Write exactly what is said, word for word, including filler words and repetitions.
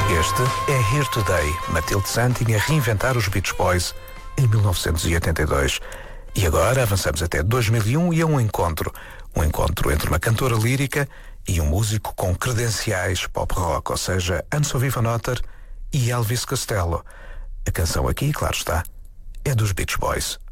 Este é Here Today, Matilde Santing a reinventar os Beach Boys em mil novecentos e oitenta e dois. E agora avançamos até dois mil e um e a um encontro. Um encontro entre uma cantora lírica e um músico com credenciais pop-rock, ou seja, Anso Viva-Notter e Elvis Costello. A canção aqui, claro está, é dos Beach Boys.